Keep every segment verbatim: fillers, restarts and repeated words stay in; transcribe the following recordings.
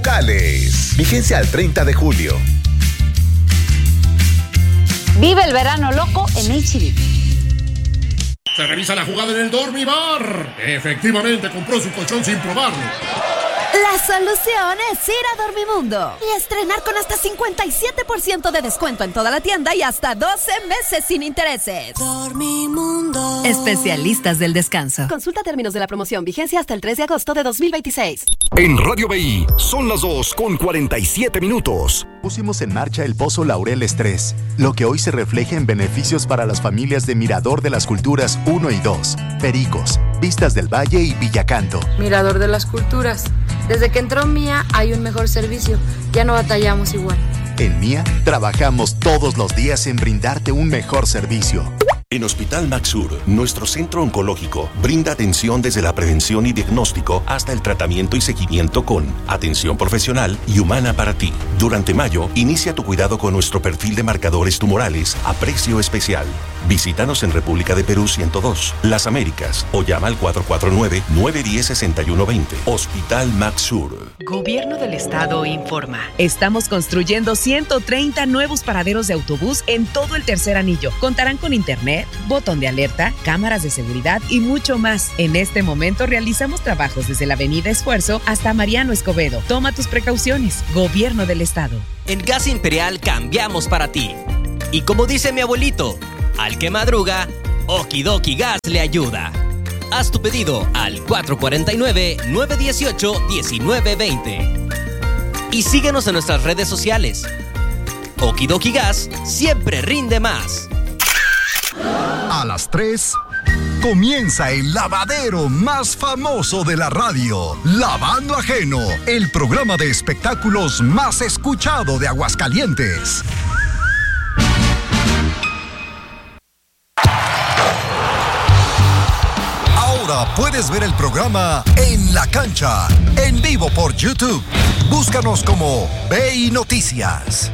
locales. Vigencia al treinta de julio. Vive el verano loco en H D. Se revisa la jugada en el Dormibar. Efectivamente compró su colchón sin probarlo. La solución es ir a Dormimundo y estrenar con hasta cincuenta y siete por ciento de descuento en toda la tienda y hasta doce meses sin intereses. Dormimundo. Especialistas del descanso. Consulta términos de la promoción. Vigencia hasta el tres de agosto de dos mil veintiséis. En Radio B I son las dos con cuarenta y siete minutos. Pusimos en marcha el Pozo Laureles tres, lo que hoy se refleja en beneficios para las familias de Mirador de las Culturas uno y dos, Pericos, Vistas del Valle y Villacanto. Mirador de las Culturas. Desde que entró Mía hay un mejor servicio. Ya no batallamos igual. En Mía trabajamos todos los días en brindarte un mejor servicio. En Hospital Maxur, nuestro centro oncológico brinda atención desde la prevención y diagnóstico hasta el tratamiento y seguimiento con atención profesional y humana para ti. Durante mayo, inicia tu cuidado con nuestro perfil de marcadores tumorales a precio especial. Visítanos en República de Perú ciento dos, Las Américas o llama al cuatro cuatro nueve, nueve uno cero, seis uno dos cero. Hospital Maxur. Gobierno del Estado informa. Estamos construyendo ciento treinta nuevos paraderos de autobús en todo el tercer anillo. Contarán con internet, botón de alerta, cámaras de seguridad y mucho más. En este momento realizamos trabajos desde la Avenida Esfuerzo hasta Mariano Escobedo. Toma tus precauciones. Gobierno del Estado. En Gas Imperial cambiamos para ti. Y como dice mi abuelito, al que madruga, Okidoki Gas le ayuda. Haz tu pedido al cuatro cuatro nueve, nueve uno ocho, uno nueve dos cero. Y síguenos en nuestras redes sociales. Okidoki Gas siempre rinde más. A las tres comienza el lavadero más famoso de la radio, Lavando Ajeno, el programa de espectáculos más escuchado de Aguascalientes. Ahora puedes ver el programa En la Cancha, en vivo por YouTube. Búscanos como B I Noticias.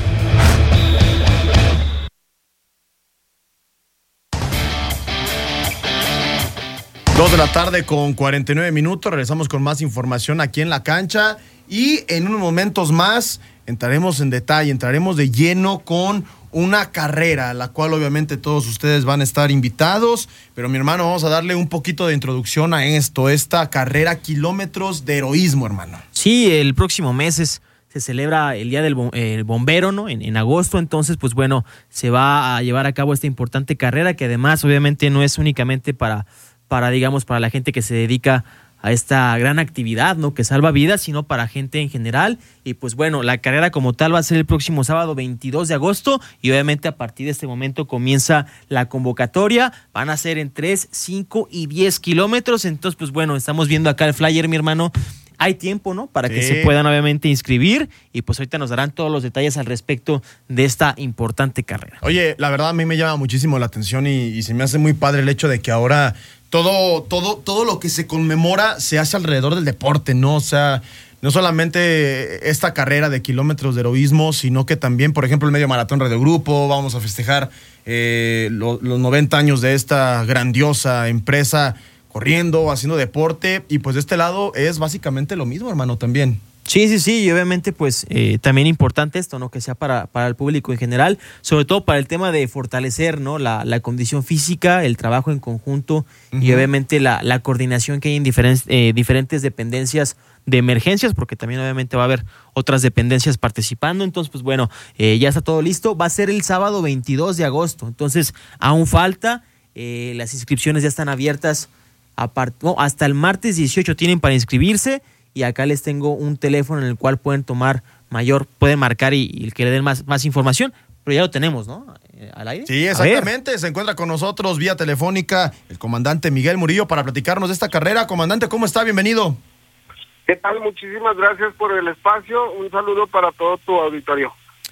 Dos de la tarde con cuarenta y nueve minutos. Regresamos con más información aquí en La Cancha. Y en unos momentos más entraremos en detalle, entraremos de lleno con una carrera, a la cual obviamente todos ustedes van a estar invitados. Pero mi hermano, vamos a darle un poquito de introducción a esto, esta carrera kilómetros de heroísmo, hermano. Sí, el próximo mes es, se celebra el Día del Bom- el Bombero, ¿no? En, en agosto, entonces, pues bueno, se va a llevar a cabo esta importante carrera que además obviamente no es únicamente para... para, digamos, para la gente que se dedica a esta gran actividad, ¿no? Que salva vidas, sino para gente en general. Y pues bueno, la carrera como tal va a ser el próximo sábado veintidós de agosto y obviamente a partir de este momento comienza la convocatoria. Van a ser en tres, cinco y diez kilómetros. Entonces, pues bueno, estamos viendo acá el flyer, mi hermano. Hay tiempo, ¿no? Para sí. que se puedan obviamente inscribir y pues ahorita nos darán todos los detalles al respecto de esta importante carrera. Oye, la verdad a mí me llama muchísimo la atención y, y se me hace muy padre el hecho de que ahora todo, todo, todo lo que se conmemora se hace alrededor del deporte, ¿no? O sea, no solamente esta carrera de kilómetros de heroísmo, sino que también, por ejemplo, el medio maratón Radio Grupo, vamos a festejar eh, lo, los noventa años de esta grandiosa empresa corriendo, haciendo deporte, y pues de este lado es básicamente lo mismo, hermano, también. Sí, sí, sí, y obviamente pues eh, también importante esto, ¿no? Que sea para, para el público en general, sobre todo para el tema de fortalecer, ¿no? La, la condición física, el trabajo en conjunto uh-huh. y obviamente la, la coordinación que hay en diferentes, eh, diferentes dependencias de emergencias, porque también obviamente va a haber otras dependencias participando. Entonces, pues bueno, eh, ya está todo listo. Va a ser el sábado veintidós de agosto, entonces aún falta, eh, las inscripciones ya están abiertas. Apart- no, hasta el martes dieciocho tienen para inscribirse y acá les tengo un teléfono en el cual pueden tomar mayor, pueden marcar y, y que le den más, más información, pero ya lo tenemos, ¿no? Al aire. Sí, exactamente, se encuentra con nosotros vía telefónica el comandante Miguel Murillo para platicarnos de esta carrera. Comandante, ¿cómo está? Bienvenido. ¿Qué tal? Muchísimas gracias por el espacio, un saludo para todo tu auditorio.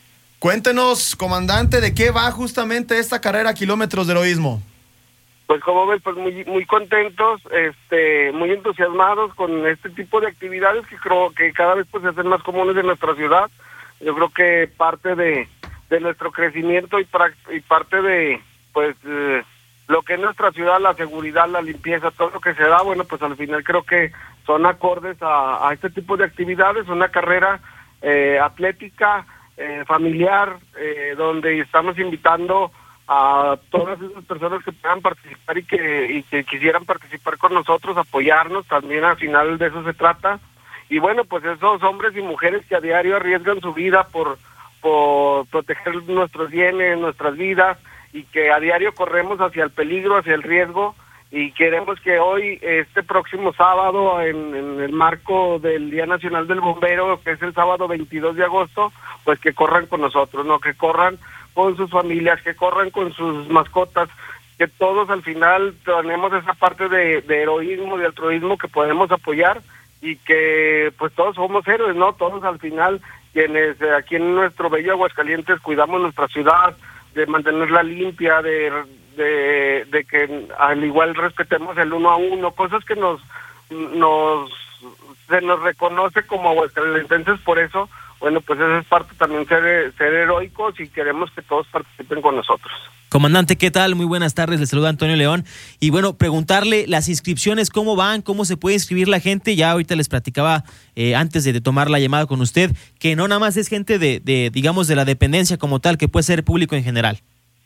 Cuéntenos, comandante, ¿de qué va justamente esta carrera Kilómetros de Heroísmo? Pues como ves, pues muy muy contentos, este, muy entusiasmados con este tipo de actividades que creo que cada vez pues se hacen más comunes en nuestra ciudad. Yo creo que parte de, de nuestro crecimiento y, pra, y parte de pues eh, lo que es nuestra ciudad, la seguridad, la limpieza, todo lo que se da, bueno, pues al final creo que son acordes a, a este tipo de actividades, una carrera eh, atlética, eh, familiar, eh, donde estamos invitando a todas esas personas que puedan participar y que, y que quisieran participar con nosotros, apoyarnos, también al final de eso se trata. Y bueno, pues esos hombres y mujeres que a diario arriesgan su vida por, por proteger nuestros bienes, nuestras vidas, y que a diario corremos hacia el peligro, hacia el riesgo, y queremos que hoy, este próximo sábado, en, en el marco del Día Nacional del Bombero, que es el sábado veintidós de agosto, pues que corran con nosotros, ¿no? Que corran con sus familias, que corran con sus mascotas, que todos al final tenemos esa parte de, de heroísmo, de altruismo que podemos apoyar, y que pues todos somos héroes, ¿no? Todos al final, quienes eh, aquí en nuestro bello Aguascalientes cuidamos nuestra ciudad, de mantenerla limpia, de, de, de que al igual respetemos el uno a uno, cosas que nos, nos se nos reconoce como aguascalentenses. Por eso, bueno, pues esa es parte también, ser, ser heroicos, y queremos que todos participen con nosotros. Comandante, ¿qué tal? Muy buenas tardes, le saluda Antonio León. Y bueno, preguntarle las inscripciones, ¿cómo van? ¿Cómo se puede inscribir la gente? Ya ahorita les platicaba, eh, antes de, de tomar la llamada con usted, que no nada más es gente de, de, digamos, de la dependencia como tal, que puede ser público en general.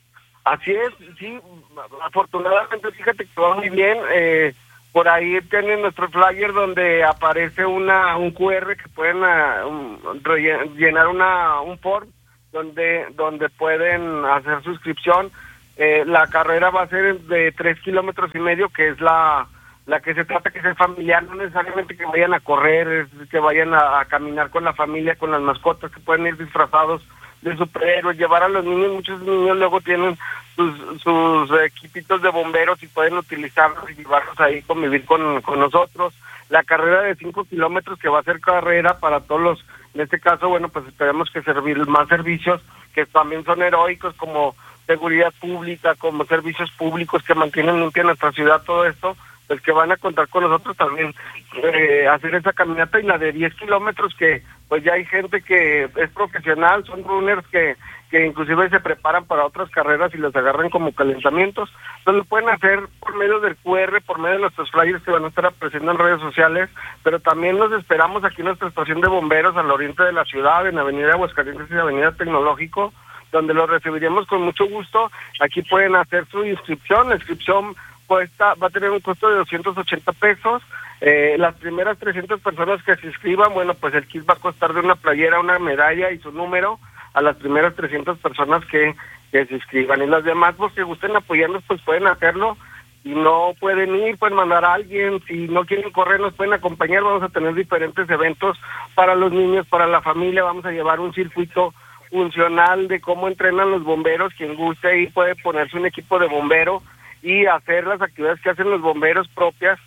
Así es, sí, afortunadamente, fíjate que va muy bien. Eh, por ahí tienen nuestro flyer donde aparece una un cu erre que pueden uh, un, rellen, llenar una un form donde donde pueden hacer suscripción. Eh, la carrera va a ser de tres kilómetros y medio, que es la la que se trata, que sea familiar, no necesariamente que vayan a correr, es que vayan a, a caminar con la familia, con las mascotas, que pueden ir disfrazados de superhéroes, llevar a los niños. Muchos niños luego tienen sus, sus equipitos de bomberos y pueden utilizarlos y llevarlos ahí, convivir con, con nosotros. La carrera de cinco kilómetros, que va a ser carrera para todos los, en este caso, bueno, pues esperemos que servir más servicios que también son heroicos, como seguridad pública, como servicios públicos que mantienen limpia nuestra ciudad, todo esto, pues que van a contar con nosotros también, eh, hacer esa caminata. Y la de diez kilómetros, que pues ya hay gente que es profesional, son runners que, que inclusive se preparan para otras carreras y los agarran como calentamientos. Entonces lo pueden hacer por medio del cu erre, por medio de nuestros flyers que van a estar apareciendo en redes sociales, pero también los esperamos aquí en nuestra estación de bomberos al oriente de la ciudad, en Avenida Aguascalientes y Avenida Tecnológico, donde los recibiremos con mucho gusto. Aquí pueden hacer su inscripción. La inscripción cuesta, va a tener un costo de doscientos ochenta pesos. Eh, las primeras trescientas personas que se inscriban, bueno, pues el kit va a costar de una playera, una medalla y su número a las primeras trescientas personas que, que se inscriban. Y las demás, pues que gusten apoyarnos, pues pueden hacerlo. Si no pueden ir, pueden mandar a alguien. Si no quieren correr, nos pueden acompañar. Vamos a tener diferentes eventos para los niños, para la familia. Vamos a llevar un circuito funcional de cómo entrenan los bomberos. Quien guste ahí puede ponerse un equipo de bombero y hacer las actividades que hacen los bomberos propias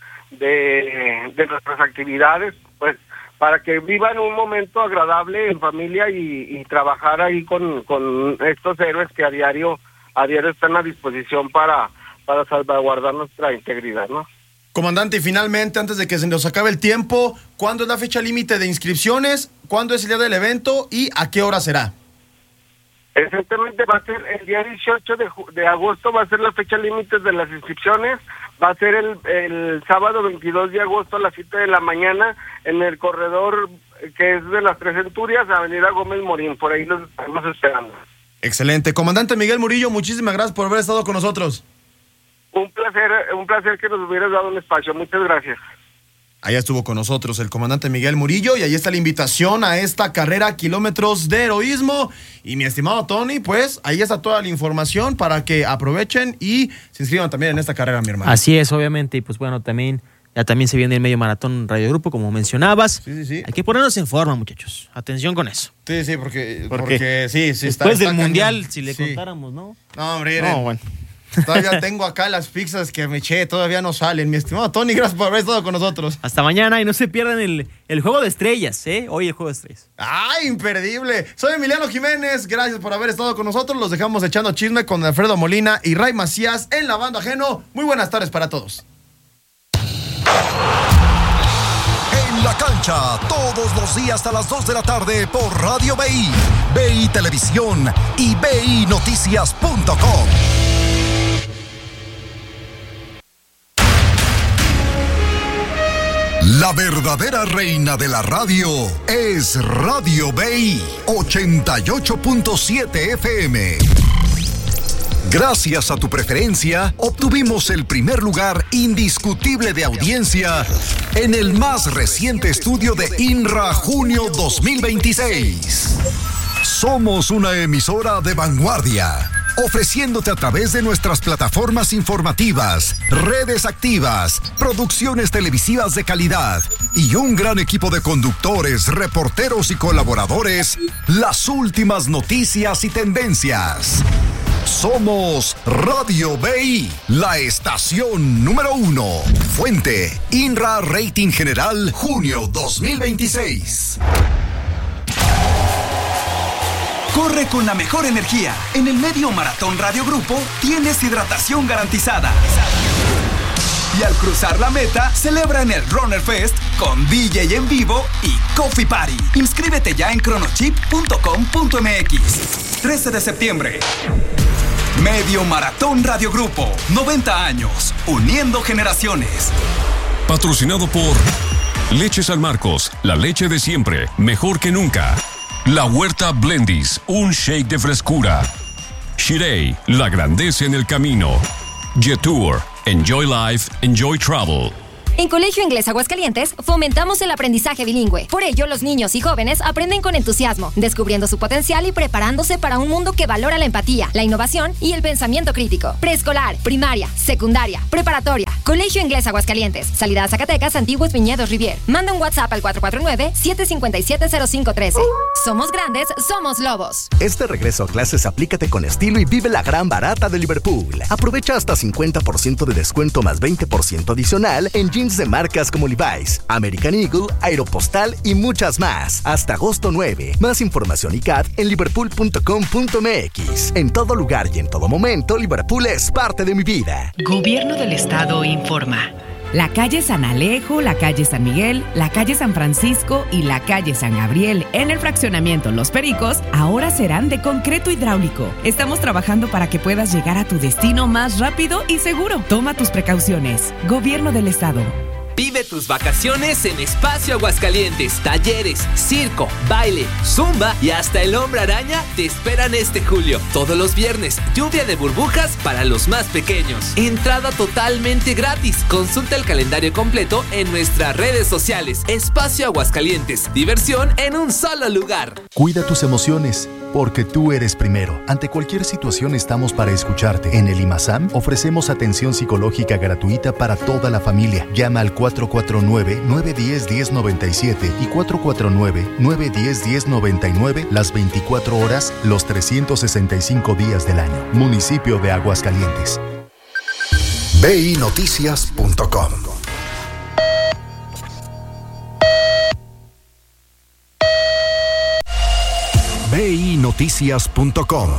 de, de nuestras actividades, pues para que vivan un momento agradable en familia y, y trabajar ahí con, con estos héroes que a diario a diario están a disposición para, para salvaguardar nuestra integridad, ¿no? Comandante, y finalmente, antes de que se nos acabe el tiempo, ¿cuándo es la fecha límite de inscripciones? ¿Cuándo es el día del evento? ¿Y a qué hora será? Exactamente, va a ser el día dieciocho de, de agosto, va a ser la fecha límite de las inscripciones. Va a ser el, el sábado veintidós de agosto a las siete de la mañana en el corredor que es de las Tres Centurias, Avenida Gómez Morín. Por ahí los estamos esperando. Excelente. Comandante Miguel Murillo, muchísimas gracias por haber estado con nosotros. Un placer, un placer que nos hubieras dado un espacio. Muchas gracias. Allá estuvo con nosotros el comandante Miguel Murillo, y ahí está la invitación a esta carrera Kilómetros de Heroísmo. Y mi estimado Tony, pues ahí está toda la información para que aprovechen y se inscriban también en esta carrera, mi hermano. Así es, obviamente, y pues bueno, también ya también se viene el medio maratón Radio Grupo, como mencionabas. Sí, sí, sí. Hay que ponernos en forma, muchachos. Atención con eso. Sí, sí, porque, porque, porque sí, sí. Después está, del está Mundial, cañón. si le Sí. contáramos, ¿no? No, hombre, No, bueno. Todavía tengo acá las pizzas que me eché, todavía no salen. Mi estimado Tony, gracias por haber estado con nosotros. Hasta mañana, y no se pierdan el, el Juego de Estrellas, ¿eh? Hoy el Juego de Estrellas. ¡Ay, imperdible! Soy Emiliano Jiménez, gracias por haber estado con nosotros. Los dejamos echando chisme con Alfredo Molina y Ray Macías en Lavando Ajeno. Muy buenas tardes para todos. En la cancha, todos los días a las dos de la tarde por Radio B I, B I Televisión y B I Noticias punto com. La verdadera reina de la radio es Radio B I ochenta y ocho punto siete F M. Gracias a tu preferencia, obtuvimos el primer lugar indiscutible de audiencia en el más reciente estudio de INRA Junio dos mil veintiséis. Somos una emisora de vanguardia, ofreciéndote a través de nuestras plataformas informativas, redes activas, producciones televisivas de calidad y un gran equipo de conductores, reporteros y colaboradores, las últimas noticias y tendencias. Somos Radio B I, la estación número uno. Fuente, INRA Rating General, junio dos mil veintiséis. Corre con la mejor energía. En el Medio Maratón Radio Grupo tienes hidratación garantizada. Y al cruzar la meta, celebra en el Runner Fest con D J en vivo y Coffee Party. Inscríbete ya en cronochip punto com punto m x. trece de septiembre. Medio Maratón Radio Grupo. noventa años. Uniendo generaciones. Patrocinado por Leche San Marcos. La leche de siempre. Mejor que nunca. La Huerta Blendis, un shake de frescura. Shirei, la grandeza en el camino. Jetour, enjoy life, enjoy travel. En Colegio Inglés Aguascalientes fomentamos el aprendizaje bilingüe. Por ello, los niños y jóvenes aprenden con entusiasmo, descubriendo su potencial y preparándose para un mundo que valora la empatía, la innovación y el pensamiento crítico. Preescolar, primaria, secundaria, preparatoria. Colegio Inglés Aguascalientes. Salida a Zacatecas, Antiguos Viñedos Rivier. Manda un WhatsApp al cuatro cuatro nueve, siete cinco siete, cero cinco uno tres. Somos grandes, somos lobos. Este regreso a clases aplícate con estilo y vive la gran barata de Liverpool. Aprovecha hasta cincuenta por ciento de descuento más veinte por ciento adicional en jeans de marcas como Levi's, American Eagle, Aeropostal y muchas más. Hasta agosto nueve. Más información y C A D en liverpool punto com punto m x. En todo lugar y en todo momento, Liverpool es parte de mi vida. Gobierno del Estado informa. La calle San Alejo, la calle San Miguel, la calle San Francisco y la calle San Gabriel en el fraccionamiento Los Pericos ahora serán de concreto hidráulico. Estamos trabajando para que puedas llegar a tu destino más rápido y seguro. Toma tus precauciones. Gobierno del Estado. Vive tus vacaciones en Espacio Aguascalientes. Talleres, circo, baile, zumba y hasta el hombre araña te esperan este julio. Todos los viernes, lluvia de burbujas para los más pequeños. Entrada totalmente gratis. Consulta el calendario completo en nuestras redes sociales. Espacio Aguascalientes. Diversión en un solo lugar. Cuida tus emociones, porque tú eres primero. Ante cualquier situación estamos para escucharte. En el IMASAM ofrecemos atención psicológica gratuita para toda la familia. Llama al cuatro cuatro nueve, nueve uno cero, uno cero nueve siete y cuatro cuatro nueve, nueve uno cero, uno cero nueve nueve las veinticuatro horas, los trescientos sesenta y cinco días del año. Municipio de Aguascalientes. B I noticias punto com. B I noticias punto com.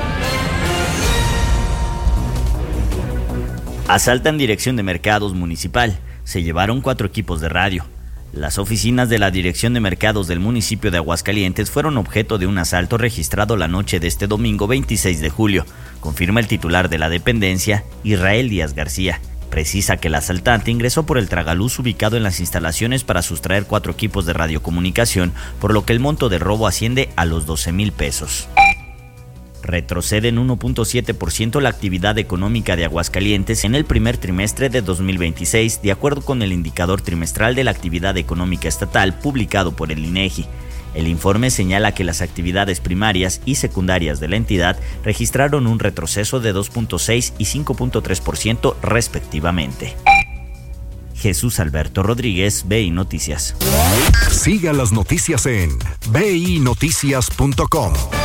Asaltan Dirección de Mercados Municipal. Se llevaron cuatro equipos de radio. Las oficinas de la Dirección de Mercados del municipio de Aguascalientes fueron objeto de un asalto registrado la noche de este domingo veintiséis de julio, confirma el titular de la dependencia, Israel Díaz García. Precisa que el asaltante ingresó por el tragaluz ubicado en las instalaciones para sustraer cuatro equipos de radiocomunicación, por lo que el monto de robo asciende a los doce mil pesos. Retrocede en uno punto siete por ciento la actividad económica de Aguascalientes en el primer trimestre de dos mil veintiséis, de acuerdo con el indicador trimestral de la actividad económica estatal publicado por el INEGI. El informe señala que las actividades primarias y secundarias de la entidad registraron un retroceso de dos punto seis y cinco punto tres por ciento respectivamente. Jesús Alberto Rodríguez, B I Noticias. Siga las noticias en B I noticias punto com.